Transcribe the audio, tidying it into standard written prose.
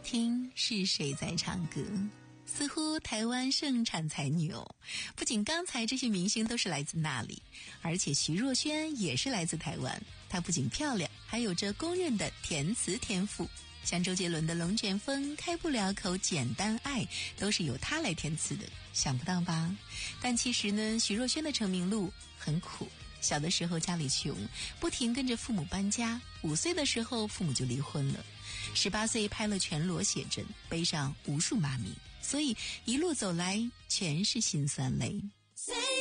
听是谁在唱歌。似乎台湾盛产才女哦，不仅刚才这些明星都是来自那里，而且徐若瑄也是来自台湾。她不仅漂亮，还有着公认的填词天赋，像周杰伦的《龙卷风》、开不了口、简单爱都是由她来填词的，想不到吧？但其实呢，徐若瑄的成名路很苦。小的时候家里穷，不停跟着父母搬家，5岁的时候父母就离婚了，18岁拍了全裸写真，背上无数骂名，所以一路走来全是辛酸泪。